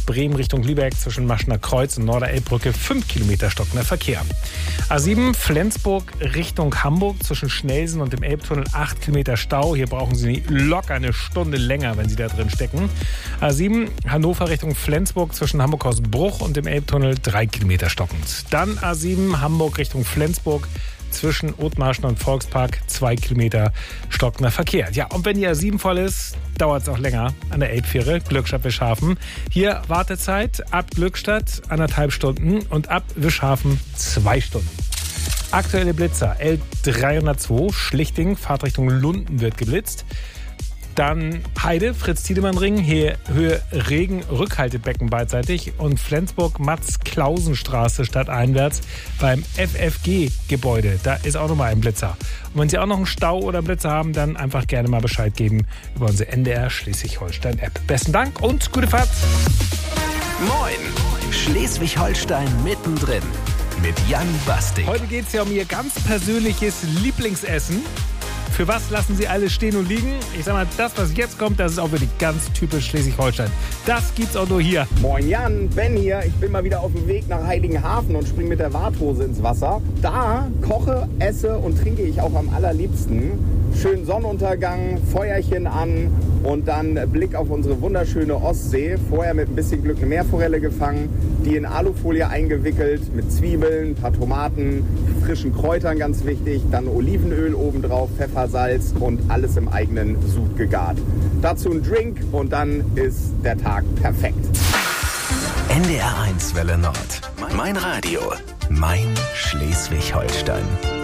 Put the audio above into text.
Bremen Richtung Lübeck zwischen Maschner Kreuz und Norderelbbrücke 5 Kilometer stockender Verkehr. A7 Flensburg Richtung Hamburg zwischen Schnelsen und dem Elbtunnel 8 Kilometer Stau. Hier brauchen Sie locker eine Stunde länger, wenn Sie da drin stecken. A7 Hannover Richtung Flensburg zwischen Hamburg-Hausbruch und dem Elbtunnel 3 Kilometer stockend. Dann A7 Hamburg Richtung Flensburg zwischen Othmarschen und Volkspark 2 Kilometer stockender Verkehr. Ja, und wenn die A7 voll ist, dauert es auch länger an der Elbfähre Glückstadt-Wischhafen. Hier Wartezeit ab Glückstadt 1,5 Stunden und ab Wischhafen 2 Stunden. Aktuelle Blitzer L302 Schlichting, Fahrtrichtung Lunden wird geblitzt. Dann Heide, Fritz-Tiedemann-Ring, hier Höhe Regen-Rückhaltebecken beidseitig und Flensburg-Matz-Klausenstraße stadteinwärts beim FFG-Gebäude. Da ist auch nochmal ein Blitzer. Und wenn Sie auch noch einen Stau oder einen Blitzer haben, dann einfach gerne mal Bescheid geben über unsere NDR Schleswig-Holstein-App. Besten Dank und gute Fahrt. Moin, Schleswig-Holstein mittendrin mit Jan Bastik. Heute geht es ja um Ihr ganz persönliches Lieblingsessen. Für was lassen Sie alles stehen und liegen? Ich sag mal, das, was jetzt kommt, das ist auch wirklich ganz typisch Schleswig-Holstein. Das gibt's auch nur hier. Moin Jan, Ben hier. Ich bin mal wieder auf dem Weg nach Heiligenhafen und springe mit der Warthose ins Wasser. Da koche, esse und trinke ich auch am allerliebsten. Schön Sonnenuntergang, Feuerchen an und dann Blick auf unsere wunderschöne Ostsee. Vorher mit ein bisschen Glück eine Meerforelle gefangen, die in Alufolie eingewickelt mit Zwiebeln, ein paar Tomaten, frischen Kräutern, ganz wichtig, dann Olivenöl obendrauf, Pfeffer, Salz und alles im eigenen Sud gegart. Dazu ein Drink und dann ist der Tag perfekt. NDR 1 Welle Nord. Mein Radio. Mein Schleswig-Holstein.